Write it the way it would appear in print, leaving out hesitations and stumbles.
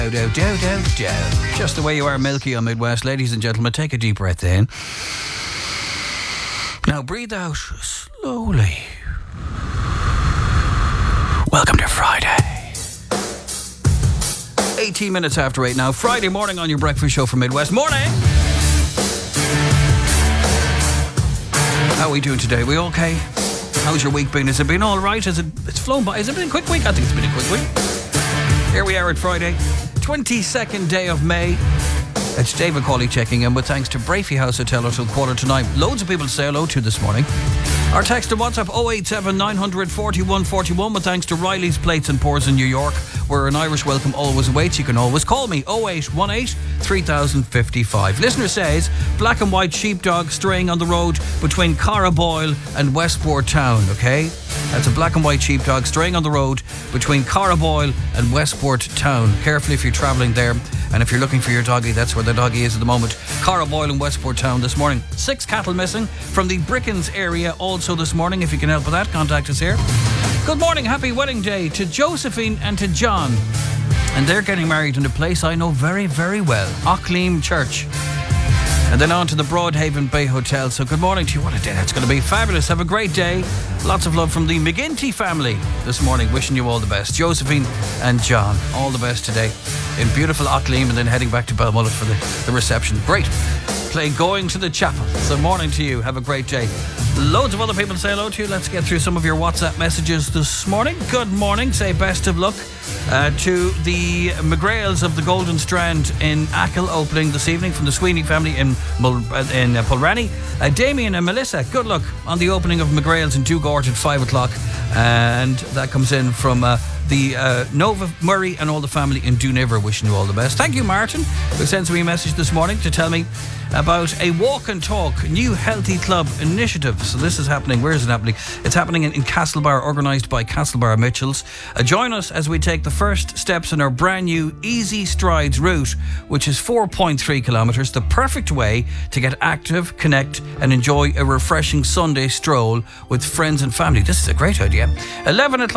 Just the way you are, Milky on Midwest. Ladies and gentlemen, take a deep breath in. Now breathe out slowly. Welcome to Friday. 18 minutes after 8 now. Friday morning on your breakfast show from Midwest. Morning! How are we doing today? We okay? How's your week been? Has it been all right? It's flown by? Has it been a quick week? I think it's been a quick week. Here we are at Friday, 22nd day of May. It's David Cawley checking in with thanks to Brafey House Hotel until 8:45. Loads of people to say hello to this morning. Our text and WhatsApp 087 900 4141 with thanks to Riley's Plates and Pours in New York, where an Irish welcome always awaits. You can always call me 0818 3055. Listener says black and white sheepdog straying on the road between Carraboyle and Westport Town. Okay, that's a black and white sheepdog straying on the road between Carraboyle and Westport Town. Careful if you're travelling there, and if you're looking for your doggy, that's where the doggy is at the moment. Carraboyle and Westport Town this morning. 6 cattle missing from the Brickens area also this morning. If you can help with that, contact us here. Good morning, happy wedding day to Josephine and to John. And they're getting married in a place I know very, very well, Auckleam Church. And then on to the Broadhaven Bay Hotel. So good morning to you. What a day that's going to be. Fabulous. Have a great day. Lots of love from the McGinty family this morning. Wishing you all the best. Josephine and John, all the best today in beautiful Auckleam, and then heading back to Belmullet for the reception. Great. Play Going to the Chapel. So morning to you. Have a great day. Loads of other people to say hello to. Let's get through some of your WhatsApp messages this morning. Good morning. Say best of luck to the McGrails of the Golden Strand in Achill, opening this evening from the Sweeney family in Pulranny. Damien and Melissa, good luck on the opening of McGrails in Dugort at 5 o'clock. And that comes in from the Nova Murray and all the family in Duniver, wishing you all the best. Thank you, Martin, who sends me a message this morning to tell me about a walk and talk new healthy club initiative. So this is happening. Where is it happening? It's happening in Castlebar, organised by Castlebar Mitchells. Join us as we take the first steps in our brand new Easy Strides route, which is 4.3 kilometres, the perfect way to get active, connect and enjoy a refreshing Sunday stroll with friends and family. This is a great idea. 11 o'clock